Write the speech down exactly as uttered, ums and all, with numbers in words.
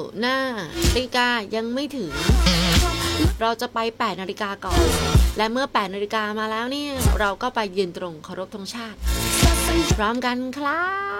หน้านาฬิกายังไม่ถึงเราจะไปแปดนาฬิกาก่อนและเมื่อแปดนาฬิกามาแล้วเนี่ยเราก็ไปยืนตรงเคารพธงชาติพร้อมกันครับ